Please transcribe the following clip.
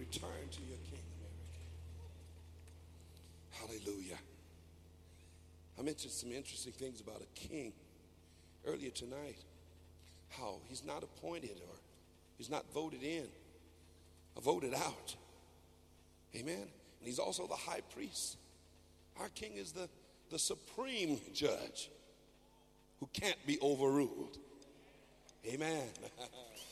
return to your King, America. Hallelujah. I mentioned some interesting things about a king earlier tonight. How he's not appointed or he's not voted in or voted out. Amen. And he's also the high priest. Our king is the supreme judge who can't be overruled. Amen.